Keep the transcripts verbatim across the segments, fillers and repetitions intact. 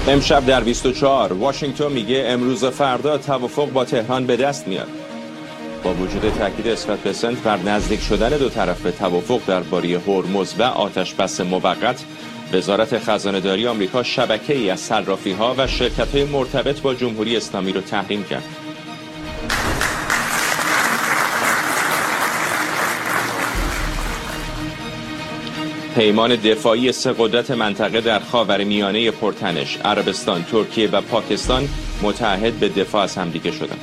امشب در بیست و چهار واشنگتن میگه امروز و فردا توافق با تهران به دست میاد. با وجود تاکید اسکات بسنت بر نزدیک شدن دو طرف به توافق درباره هرمز و آتشبس موقت، وزارت خزانه‌داری آمریکا شبکه‌ای از صرافی‌ها و شرکت‌های مرتبط با جمهوری اسلامی رو تحریم کرد. پیمان دفاعی سه قدرت منطقه در خاورمیانه پرتنش، عربستان، ترکیه و پاکستان متعهد به دفاع از همدیگه شدند.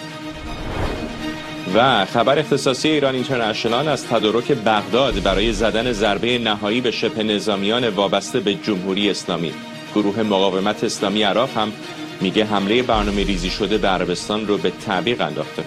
و خبر اختصاصی ایران اینترنشنال از تدارک بغداد برای زدن ضربه نهایی به شبه نظامیان وابسته به جمهوری اسلامی. گروه مقاومت اسلامی عراق هم میگه حمله برنامه ریزی شده به عربستان رو به تعویق انداخته.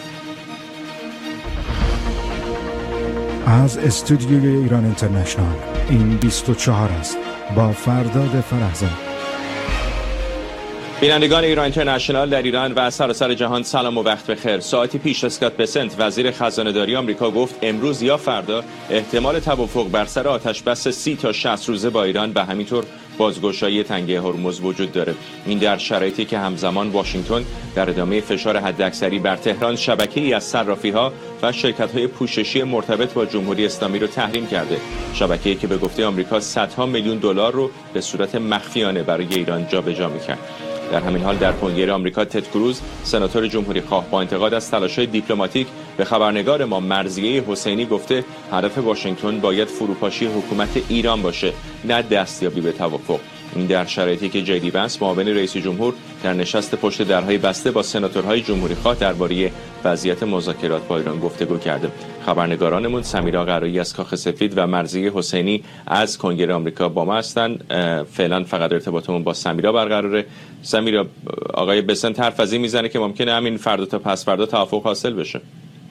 از استودیوی ایران اینترنشنال این بیست و چهار است با فرداد فرحزاد. بینندگان ایران اینترنشنال در ایران و سراسر جهان سلام و وقت بخیر. ساعتی پیش اسکات بسنت وزیر خزانه‌داری آمریکا گفت امروز یا فردا احتمال توافق بر سر آتشبس سی تا شصت روزه با ایران و همینطور بازگشایی تنگه هرمز وجود داره. این در شرایطی که همزمان واشنگتن در ادامه فشار حداکثری بر تهران شبکه‌ای از صرافی‌ها و شرکت‌های پوششی مرتبط با جمهوری اسلامی رو تحریم کرده. شبکه‌ای که به گفته آمریکا صدها میلیون دلار رو به صورت مخفیانه برای ایران جابجا می‌کرد. در همین حال در کنگره آمریکا تد کروز، سناتور جمهوری خواه، با انتقاد از تلاش‌های دیپلماتیک به خبرنگار ما مرضیه حسینی گفته هدف واشنگتن باید فروپاشی حکومت ایران باشه، نه دستیابی به توافق. این در شرایطی که جی دی وانس، معاون رئیس جمهور، در نشست پشت درهای بسته با سناتورهای جمهوری خواه درباره وضعیت مذاکرات با ایران گفتگو کرده. خبرنگارانمون سمیرا قرایی از کاخ سفید و مرضیه حسینی از کنگره آمریکا با ما هستند. فعلا فقط ارتباطمون با سمیرا برقراره. سمیرا، آقای بسنت حرف از این میزنه که ممکنه همین فردا تا پس فردا توافق حاصل بشه.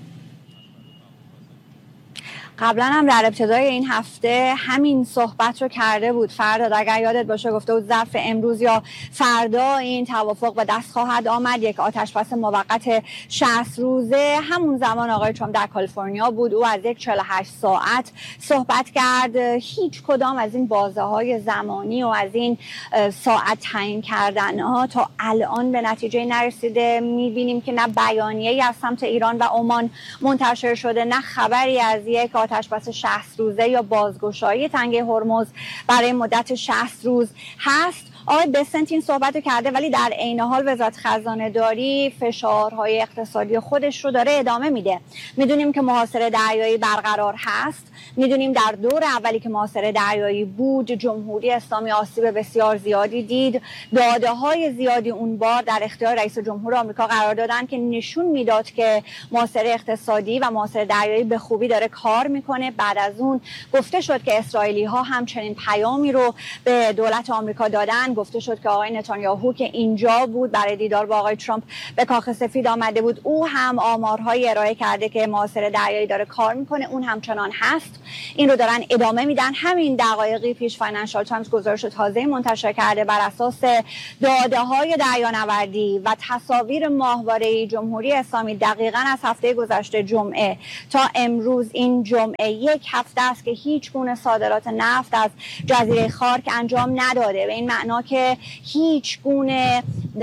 قبلا هم در ابتدای این هفته همین صحبت رو کرده بود. فردا اگر یادت باشه گفته بود ظرف امروز یا فردا این توافق به دست خواهد آمد، یک آتشبس موقت شصت روزه. همون زمان آقای ترامپ در کالیفرنیا بود، او از یک چهل و هشت ساعت صحبت کرد. هیچ کدام از این بازه های زمانی و از این ساعت تعیین کردن ها تا الان به نتیجه نرسیده. میبینیم که نه بیانیه‌ای از سمت ایران و عمان منتشر شده، نه خبری از یک آتشبس شصت روزه یا بازگشایی تنگه هرمز برای مدت شصت روز هست. آقای بسنت این صحبت کرده، ولی در عین حال وزارت خزانه‌داری فشارهای اقتصادی خودش رو داره ادامه میده. میدونیم که محاصره دریایی برقرار هست. میدونیم در دور اولی که محاصره دریایی بود جمهوری اسلامی آسیب بسیار زیادی دید. داده های زیادی اون بار در اختیار رئیس جمهور آمریکا قرار دادن که نشون میداد که محاصره اقتصادی و محاصره دریایی به خوبی داره کار میکنه. بعد از اون گفته شد که اسرائیلی ها همچنین پیامی رو به دولت آمریکا دادن. گفته شد که آقای نتانیاهو که اینجا بود برای دیدار با آقای ترامپ به کاخ سفید آمده بود، او هم آمارهای ارائه کرده که محاصره دریایی داره کار میکنه. اون همچنان هست. این رو دارن ادامه میدن. همین دقایقی پیش فاینانشال تایمز گزارش تازه منتشر کرده بر اساس داده های دریانوردی و تصاویر ماهواره جمهوری اسلامی دقیقاً از هفته گذشته جمعه تا امروز. این جمعه یک هفته است که هیچ گونه صادرات نفت از جزیره خارک انجام نداده، به این معنا که هیچ گونه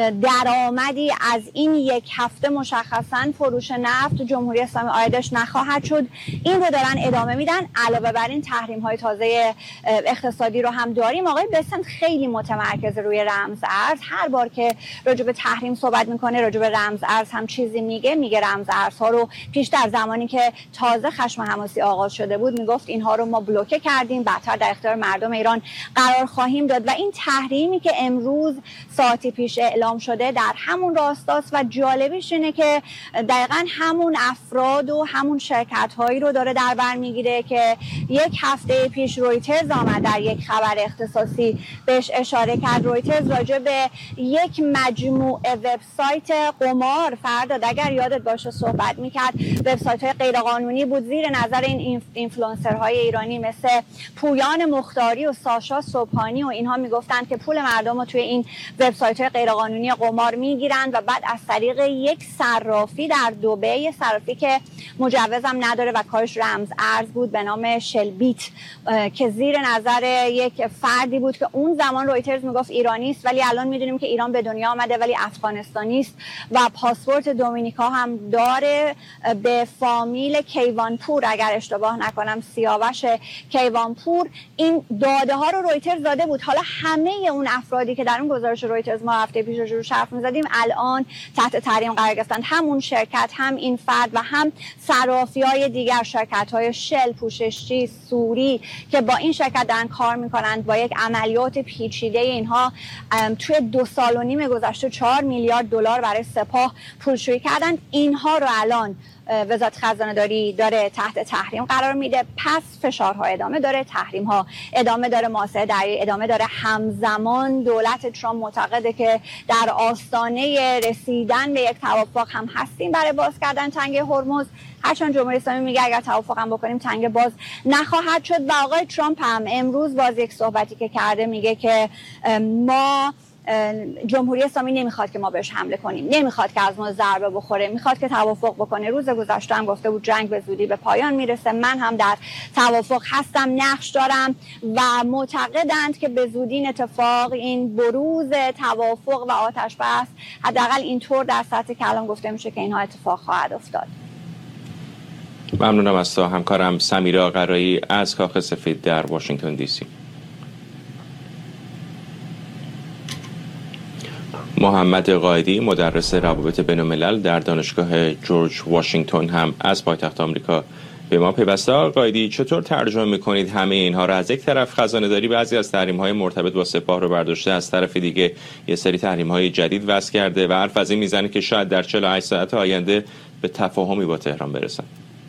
درآمدی از این یک هفته مشخصاً فروش نفت جمهوری اسلامی عایدش نخواهد شد. این رو دارن ادامه میدن. علاوه بر این تحریم های تازه اقتصادی رو هم داریم. آقای بسنت خیلی متمرکز روی رمز ارز. هر بار که راجع به تحریم صحبت میکنه راجع به رمز ارز هم چیزی میگه. میگه رمز ارزها رو پیشتر زمانی که تازه خشم حماسی آغاز شده بود میگفت اینها رو ما بلوکه کردیم، بعدتر در اختیار مردم ایران قرار خواهیم داد. و این تحریمی که امروز ساعتی پیش اعلام شده در همون راستاست و جالبیش اینه که دقیقاً همون افراد و همون شرکت هایی رو داره در بر میگیره که یک هفته پیش رویترز آمد در یک خبر اختصاصی بهش اشاره کرد. رویترز راجع به یک مجموعه وبسایت قمار فردا اگر یادت باشه صحبت میکرد. وبسایت های غیرقانونی بود زیر نظر این اینفلوئنسرهای ایرانی مثل پویان مختاری و ساشا صبحانی و اینها میگفتن که پول مردم رو توی این وبسایت های غیرقانونی غیرقانونی قمار میگیرند و بعد از طریق یک صرافی در دبی، صرافی که مجوزم نداره و کارش رمز ارز بود به نام شلبیت که زیر نظر یک فردی بود که اون زمان رویترز میگفت ایرانی است، ولی الان میدونیم که ایران به دنیا آمده ولی افغانستانی است و پاسپورت دومینیکا هم داره به فامیل کیوانپور، اگر اشتباه نکنم سیاوش کیوانپور. این داده ها رو رویترز داده بود. حالا همه اون افرادی که در اون گزارش رویترز ما هفته پیش روش حرف می‌زدیم الان تحت تحریم قرار گرفتن، همون شرکت، هم این فرد و هم صرافی‌های دیگر، شرکت‌های شل، پوششچی، سوری که با این شرکت دارن کار می‌کنند. با یک عملیات پیچیده اینها توی دو سال و نیم گذشته چهار میلیارد دلار برای سپاه پولشویی کردن. اینها رو الان وزارت خزانه داری داره تحت تحریم قرار میده. پس فشارها ادامه داره، تحریم ها ادامه داره، محاصره دریایی ادامه داره. همزمان دولت ترامپ معتقده که در آستانه رسیدن به یک توافق هم هستیم برای باز کردن تنگه هرمز، هرچند جمهوری اسلامی میگه اگر توافق هم بکنیم تنگه باز نخواهد شد. و آقای ترامپ هم امروز باز یک صحبتی که کرده میگه که ما جمهوری اسلامی نمیخواد که ما بهش حمله کنیم، نمیخواد که از ما ضربه بخوره، میخواد که توافق بکنه. روز گذشته هم گفته بود جنگ به زودی به پایان میرسه، من هم در توافق هستم، نقش دارم و معتقدند که به زودی این اتفاق، این بروز توافق و آتش بس حداقل اینطور در سطح کلام گفته میشه که اینها اتفاق خواهد افتاد. ممنونم از تو همکارم سمیره آقرایی از کاخ سفید در واشنگتن دی سی. محمد قائدی مدرس روابط بین‌الملل در دانشگاه جورج واشنگتن هم از پایتخت آمریکا به ما پیوسته. آقای قائدی، چطور ترجمه می‌کنید همه اینها را؟ از یک طرف خزانه‌داری بعضی از تحریم‌های مرتبط با سپاه رو برداشته، از طرف دیگه یه سری تحریم‌های جدید وضع کرده و حرف از این میزنه که شاید در چهل و هشت ساعت آینده به تفاهمی با تهران برسن.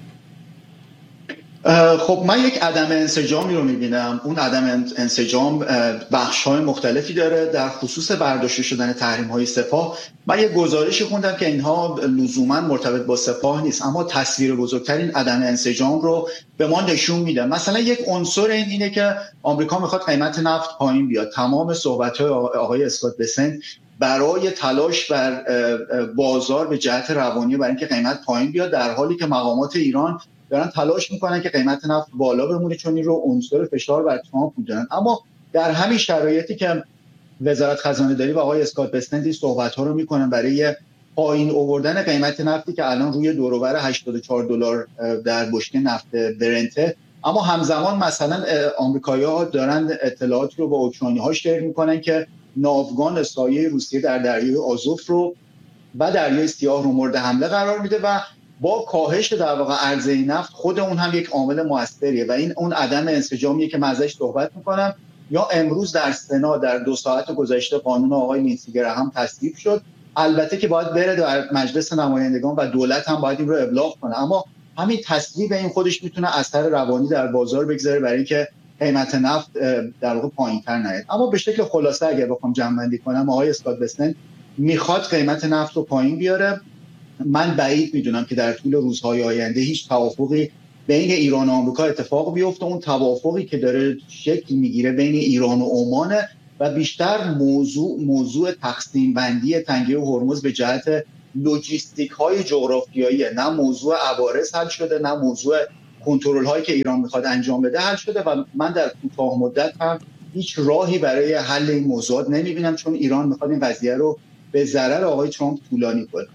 خب من یک عدم انسجامی رو میبینم. اون عدم انسجام بخش‌های مختلفی داره. در خصوص برداشته شدن تحریم‌های سپاه من یک گزارشی خوندم که اینها لزوماً مرتبط با سپاه نیست، اما تصویر بزرگتر این عدم انسجام رو به ما نشون میده. مثلا یک عنصر این اینه که آمریکا میخواد قیمت نفت پایین بیاد. تمام صحبت‌های آقای اسکات بسنت برای تلاش بر بازار به جهت روانی برای اینکه قیمت پایین بیاد، در حالی که مقامات ایران دارن تلاش میکنن که قیمت نفت بالا بمونه، چون این رو عنصر فشار بر ترامپ میدونن. اما در همین شرایطی که وزارت خزانه داری و آقای اسکات بسنت صحبت ها رو میکنن برای پایین آوردن قیمت نفتی که الان روی دور و بر هشتاد و چهار دلار در بشکه نفت برنته، اما همزمان مثلا آمریکایی‌ها دارن اطلاعات رو با اوکراینی‌ها شیر میکنن که ناوگان سایه روسیه در دریای آزوف رو و دریای سیاه رو مورد حمله قرار میده و با کاهش در واقع عرضه نفت خود اون هم یک عامل موثریه و این اون عدم انسجامیه که من ازش صحبت میکنم. یا امروز در سنا در دو ساعت گذشته قانون آقای لینسی گراهام تصویب شد، البته که باید بره در مجلس نمایندگان و دولت هم باید این رو ابلاغ کنه، اما همین تصویب این خودش میتونه اثر روانی در بازار بگذاره برای اینکه قیمت نفت در واقع پایین‌تر نیاد. اما به شکل خلاصه اگه بخوام جمع‌بندی کنم، آقای اسکات بسنت میخواد قیمت نفت رو پایین بیاره. من بعید میدونم که در طول روزهای آینده هیچ توافقی بین ایران و آمریکا اتفاق بیفته. اون توافقی که داره شکل میگیره بین ایران و عمان و بیشتر موضوع موضوع تقسیم بندی تنگه هرمز به جهت لوجیستیک های جغرافیایی، نه موضوع عوارض حل شده، نه موضوع کنترل هایی که ایران میخواد انجام بده حل شده و من در کوتاه مدت هم هیچ راهی برای حل این موضوعات نمیبینم، چون ایران میخواد این قضیه رو به ضرر آقای ترامپ طولانی کنه.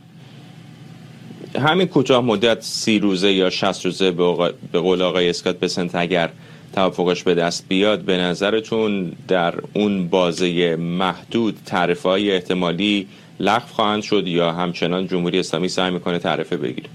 همین کوتاه مدت سی روزه یا شصت روزه به, آقا... به قول آقای اسکات بسنت اگر توافقش به دست بیاد، به نظرتون در اون بازه محدود تعرفه‌های احتمالی لغو خواهند شد یا همچنان جمهوری اسلامی سعی میکنه تعرفه بگیره؟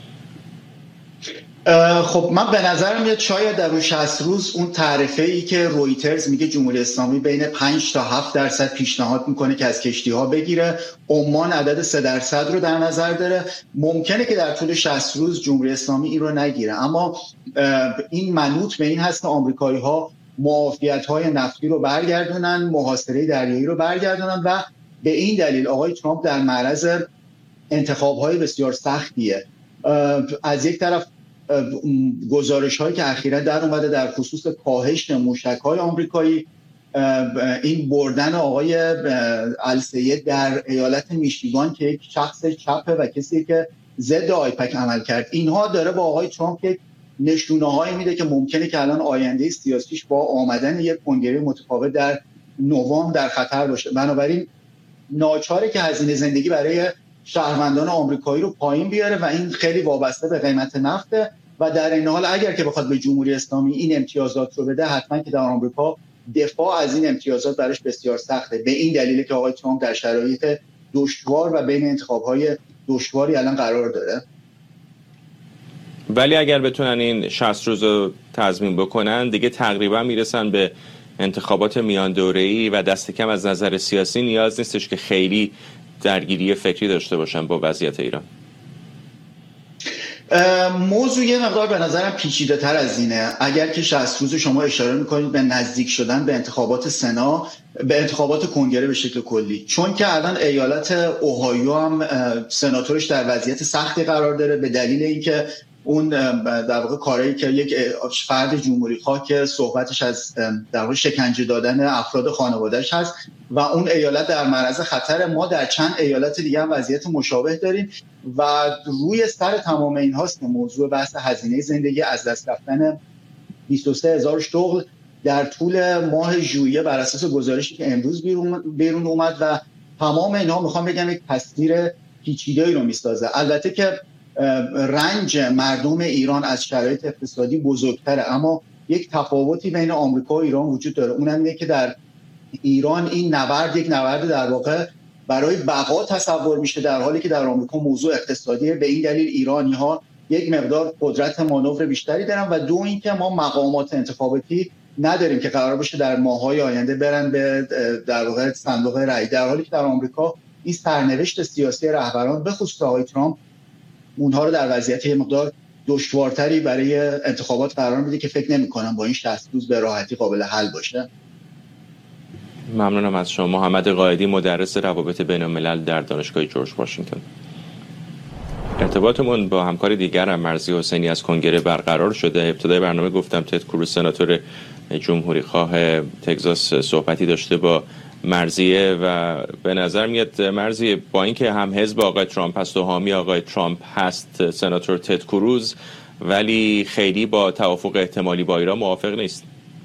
خب من به نظر میاد شاید در اون شصت روز اون تعرفه ای که رویترز میگه جمهوری اسلامی بین پنج تا هفت درصد پیشنهاد میکنه که از کشتی ها بگیره، عمان عدد سه درصد رو در نظر داره. ممکنه که در طول شصت روز جمهوری اسلامی این رو نگیره، اما این منوط به این هست که آمریکایی ها معافیت های نفتی رو برگردونن، محاصره دریایی رو برگردونن و به این دلیل آقای ترامپ در معرض انتخاب های بسیار سختیه. از یک طرف گزارش هایی که اخیراً در اومده در خصوص کاهش موشک های آمریکایی این بردن آقای السید در ایالت میشیگان که یک شخص چپه و کسی که ضد آیپک عمل کرد، اینها داره با آقای ترامپ یک نشونه‌هایی میده که ممکنه که الان آینده سیاسیش با آمدن یک کنگره متفاوت در نوامبر در خطر باشه. بنابراین ناچاره که هزینه زندگی برای شهروندان آمریکایی رو پایین بیاره و این خیلی وابسته به قیمت نفته و در این حال اگر که بخواد به جمهوری اسلامی این امتیازات رو بده، حتما که در آمریکا دفاع از این امتیازات براش بسیار سخته، به این دلیل که آقای ترامپ در شرایط دشوار و بین انتخاب‌های دشواری الان قرار داره. ولی اگر بتونن این شصت روز رو تضمین بکنن، دیگه تقریبا میرسن به انتخابات میان دوره‌ای و دست کم از نظر سیاسی نیاز نیستش که خیلی درگیری فکری داشته باشن با وضعیت ایران. موضوع یه مقدار به نظرم پیچیده تر از اینه. اگر که شصت روز شما اشاره میکنید به نزدیک شدن به انتخابات سنا، به انتخابات کنگره به شکل کلی، چون که الان ایالت اوهایو هم سناتورش در وضعیت سختی قرار داره به دلیل اینکه اون در واقع کاری که یک فرد جمهوری خواه که صحبتش از در واقع شکنجه دادن افراد خانواده‌اش هست و اون ایالت در معرض خطر. ما در چند ایالت دیگه هم وضعیت مشابه داریم و روی سر تمام این هاست که موضوع بحث هزینه زندگی، از دست رفتن بیست و سه هزار شغل در طول ماه ژوئیه بر اساس گزارشی که امروز بیرون بیرون اومد و تمام اینها میخوام بگم یک تصویر پیچیده‌ای رو میسازه. البته که رنج مردم ایران از شرایط اقتصادی بزرگتره، اما یک تفاوتی بین آمریکا و ایران وجود داره. اونم اینه که در ایران این نبرد یک نبرد در واقع برای بقا تصور میشه، در حالی که در آمریکا موضوع اقتصادیه. به این دلیل ایرانی ها یک مقدار قدرت مانور بیشتری دارن و دو اینکه ما مقامات انتخاباتی نداریم که قرار باشه در ماه‌های آینده برن به در واقع صندوق رای، در حالی که در آمریکا این سرنوشت سیاسی رهبران به خصوص آقای ترامپ اونها رو در وضعیت یه مقدار دشوارتری برای انتخابات قرار میده که فکر نمی‌کنم با این شصت روز به راحتی قابل حل باشه. ممنونم از شما. محمد قائدی، مدرس روابط بین الملل در دانشگاه جورج واشنگتن. ارتباطمون با همکار دیگر هم مرضی حسینی از کنگره برقرار شده. ابتدای برنامه گفتم تد کروز سناتور جمهوری خواه تگزاس صحبتی داشته با مرضیه و به نظر میاد مرضیه با اینکه هم حزب آقای ترامپ هست و حامی آقای ترامپ هست سناتور تد کروز، ولی خیلی با توافق احتمالی با ایران موافق نیست.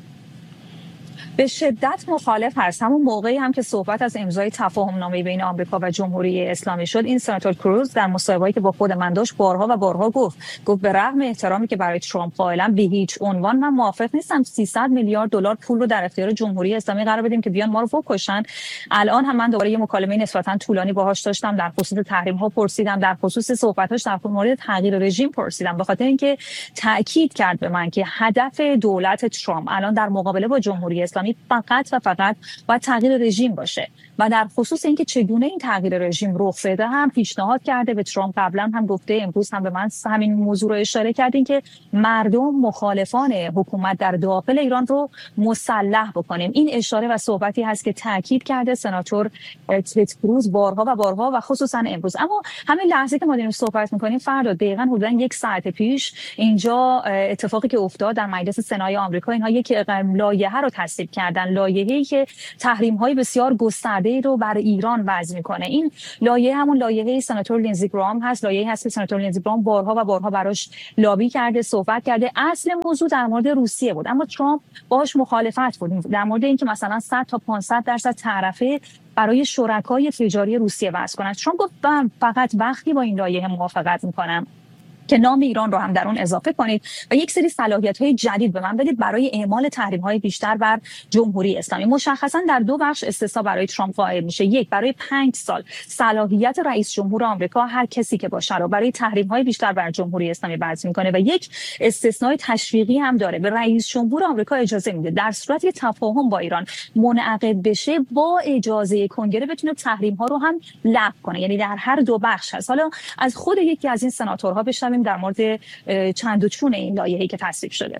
به شدت مخالف هست. همون موقعی هم که صحبت از امضای تفاهم‌نامه بین آمریکا و جمهوری اسلامی شد، این سناتور کروز در مصاحبه‌ای که با خود من داشت بارها و بارها گفت گفت به رغم احترامی که برای ترامپ قائلم، به هیچ عنوان من موافق نیستم سیصد میلیارد دلار پول رو در اختیار جمهوری اسلامی قرار بدیم که بیان ما رو بکشن. الان هم من دوباره یه مکالمه نسبتاً طولانی باهاش داشتم، در خصوص تحریم‌ها پرسیدم، در خصوص صحبتاش در مورد تغییر رژیم پرسیدم، به خاطر اینکه تاکید کرد به من که هدف دولت ترامپ الان در مقابله با جمهوری اسلامی فقط و فقط باید تغییر رژیم باشه و در خصوص اینکه چگونه این تغییر رژیم رخ بده هم پیشنهاد کرده به ترامپ. قبلا هم گفته، امروز هم به من همین موضوع رو اشاره کردین که مردم مخالفان حکومت در داخل ایران رو مسلح بکنیم. این اشاره و صحبتی هست که تاکید کرده سناتور تد کروز بارها و بارها و خصوصا امروز. اما همین لحظه که ما داریم صحبت می‌کنیم، فردا دقیقاً حدوداً یک ساعت پیش اینجا اتفاقی که افتاد در مجلس سنای آمریکا، اینها یک لایحه رو تصویب کردن، لایحه‌ای که تحریم‌های بسیار گسترده‌ای رو بر ایران وضع می‌کنه. این لایحه همون لایحه سناتور لینزی گرام هست، لایحه‌ای هست که سناتور لینزی گرام بارها و بارها براش لابی کرده، صحبت کرده. اصل موضوع در مورد روسیه بود، اما ترامپ باهاش مخالفت بود، در مورد اینکه مثلا صد تا پانصد درصد تعرفه برای شرکای تجاری روسیه وضع کنند. ترامپ گفت من فقط وقتی با این لایحه موافقت می‌کنم که نام ایران رو هم در اون اضافه کنید و یک سری صلاحیت‌های جدید به من بدید برای اعمال تحریم‌های بیشتر بر جمهوری اسلامی. مشخصاً در دو بخش استثنا برای ترامپ قائل میشه. یک، برای پنج سال صلاحیت رئیس جمهور آمریکا هر کسی که باشه رو برای تحریم‌های بیشتر بر جمهوری اسلامی وضع می‌کنه و یک استثنای تشویقی هم داره. به رئیس جمهور آمریکا اجازه میده در صورتی که تفاهم با ایران منعقد بشه، با اجازه کنگره بتونه تحریم‌ها رو هم لغو کنه. یعنی در هر دو بخش هست. حالا از خود یکی از این سناتورها بشنویم در مورد چند و چون این لایحه‌ای که تصویب شده.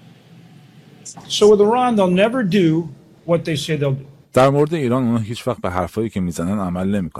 So with Iran they'll never do what they say they'll do. در مورد ایران اونها هیچ وقت به حرفایی که میزنن عمل نمیکنن.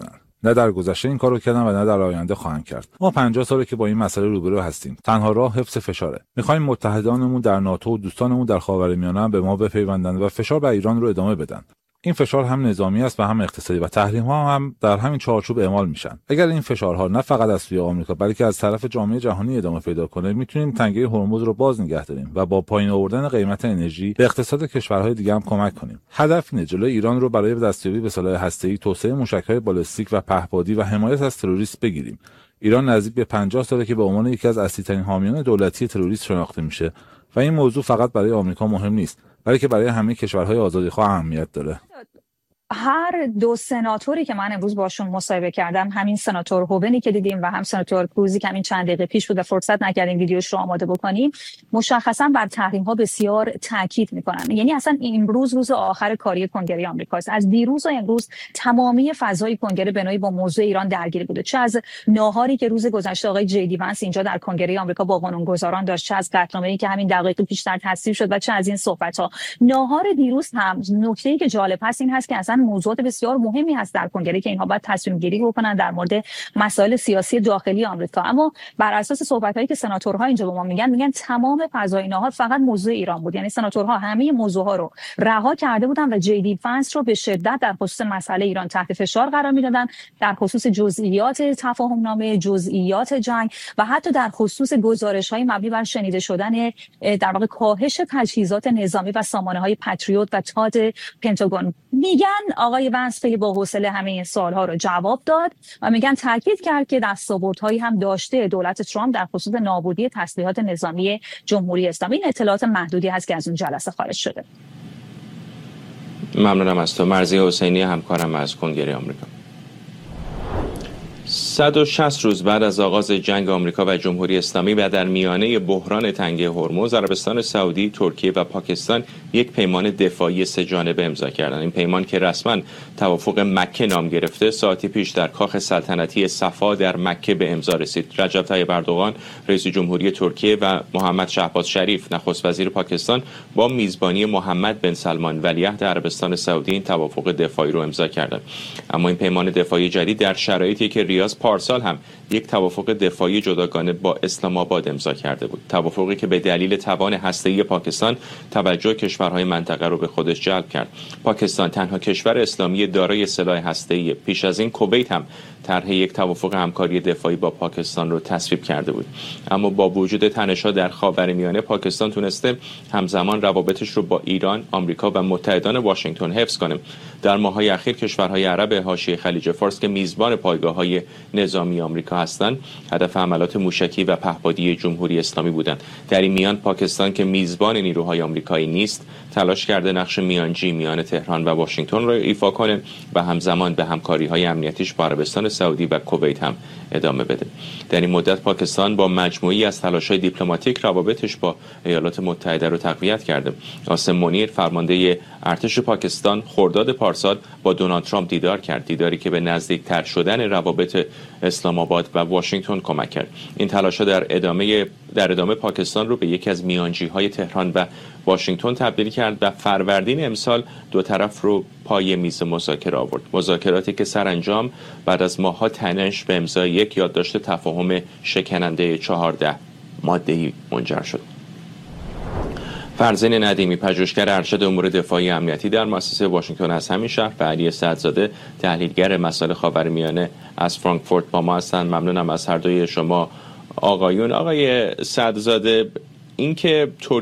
نه در گذشته این کارو کردن و نه در آینده خواهند کرد. ما پنجاه ساله که با این مسئله روبرو هستیم. تنها راه حفظ فشاره. می‌خوایم متحدانمون در ناتو و دوستانمون در خاورمیانه هم به ما بپیوندن و فشار بر ایران رو ادامه بدن. این فشار هم نظامی است و هم اقتصادی و تحریم‌ها هم در همین چارچوب اعمال میشن. اگر این فشارها نه فقط از سوی آمریکا بلکه از طرف جامعه جهانی ادامه پیدا کنه، میتونیم تنگه هرمز رو باز نگه داریم و با پایین آوردن قیمت انرژی به اقتصاد کشورهای دیگه هم کمک کنیم. هدف اینه جلوی ایران رو برای دستیابی به سلاح هسته‌ای، توسعه موشک‌های بالستیک و پهپادی و حمایت از تروریست بگیریم. ایران نزدیک به پنجاه ساله که به عنوان یکی از اصلی‌ترین حامیان دولتی تروریست شناخته میشه و این موضوع فقط برای آمریکا مهم نیست، بلکه برای همه کشورهای آزادیخواه اهمیت داره. هر دو سناتوری که من امروز باشون مصاحبه کردم، همین سناتور هوونی که دیدیم و هم سناتور کروزی که همین چند دقیقه پیش بود و فرصت نکردیم ویدیوش رو آماده بکنیم، مشخصا بر تحریم ها بسیار تاکید میکنن. یعنی اصلا امروز روز آخر کاری کنگره آمریکاست. از دیروز و امروز تمامی فضای کنگره به نوعی با موضوع ایران درگیر بوده، چه از ناهاری که روز گذشته آقای جی دی ونس اینجا در کنگره آمریکا با قانونگذاران داشت، چه از قطعنامه‌ای که همین دقایق پیشتر تصویب شد و چه از این صحبت‌ها. ناهار دیروز هم نکته‌ای که جالب هست این هست که اصلا موضوعات بسیار مهمی هست در کنگره که اینها باید تصمیم گیری بکنن در مورد مسائل سیاسی داخلی آمریکا. اما بر اساس صحبت‌هایی که سناتورها اینجا به ما میگن، میگن تمام فضای نهار فقط موضوع ایران بود. یعنی سناتورها همه موضوعها رو رها کرده بودن و جی دی ونس رو به شدت در خصوص مسئله ایران تحت فشار قرار میدادن، در خصوص جزئیات تفاهم‌نامه، جزئیات جنگ و حتی در خصوص گزارش‌های مبنی بر شنیده شدن در واقع کاهش تجهیزات نظامی و سامانه‌های پاتریوت و تاد پنتاگون. میگن آقای ونس خیلی با حوصله همه این سوال‌ها رو جواب داد و میگن تاکید کرد که دستاوردهایی هم داشته دولت ترامپ در خصوص نابودی تسلیحات نظامی جمهوری اسلامی. این اطلاعات محدودی هست که از اون جلسه خارج شده. ممنونم از تو. مرضیه حسینی همکارم از کنگره آمریکا. صد و شصت روز بعد از آغاز جنگ آمریکا و جمهوری اسلامی و در میانه بحران تنگه هرمز، عربستان سعودی، ترکیه و پاکستان یک پیمان دفاعی سه جانبه امضا کردند. این پیمان که رسما توافق مکه نام گرفته، ساعتی پیش در کاخ سلطنتی صفا در مکه به امضا رسید. رجب طیب اردوغان رئیس جمهوری ترکیه و محمد شهباز شریف نخست وزیر پاکستان با میزبانی محمد بن سلمان ولیعهد عربستان سعودی این توافق دفاعی رو امضا کردند. اما این پیمان دفاعی جدید در شرایطی که ریاض پارسال هم یک توافق دفاعی جداگانه با اسلام آباد امضا کرده بود، توافقی که به دلیل توان هسته‌ای پاکستان توجه کشورهای منطقه رو به خودش جلب کرد. پاکستان تنها کشور اسلامی دارای سلاح هسته‌ای. پیش از این کویت هم طرح یک توافق همکاری دفاعی با پاکستان رو تصویب کرده بود. اما با وجود تنش‌ها در خاورمیانه، پاکستان تونسته همزمان روابطش رو با ایران، آمریکا و متحدان واشنگتن حفظ کنه. در ماه‌های اخیر کشورهای عرب حاشیه خلیج فارس که میزبان پایگاه‌های نظامی آمریکا هستند، هدف حملات موشکی و پهپادی جمهوری اسلامی بودند. در این میان پاکستان که میزبان نیروهای آمریکایی نیست، تلاش کرده نقش میانجی میان تهران و واشنگتن را ایفا کنه و همزمان به همکاری‌های امنیتیش با عربستان سعودی و کویت هم ادامه بده. در این مدت پاکستان با مجموعی از تلاش‌های دیپلماتیک روابطش با ایالات متحده رو تقویت کرده. قاسم منیر فرمانده ارتش پاکستان خرداد پارسال با دونالد ترامپ دیدار کرد، دیداری که به نزدیکتر شدن روابط اسلام آباد و واشنگتن کمک کرد. این تلاش‌ها در ادامه در ادامه پاکستان رو به یکی از میانجی‌های تهران و واشنگتن تبدیل کرد و فروردین امسال دو طرف رو پای میز مذاکره آورد. مذاکراتی که سرانجام بعد از ماه‌ها تنش به امضای یک یادداشت تفاهم شکننده چهارده ماده‌ای منجر شد. فرزین ندیمی پژوهشگر ارشد امور دفاعی امنیتی در مؤسسه واشنگتن از همین شهر و علی سعدزاده تحلیلگر مسائل خاورمیانه از فرانکفورت با ما هستند. ممنونم از هر دوی شما آقایون. آقای سعدزاده، اینکه ترکیه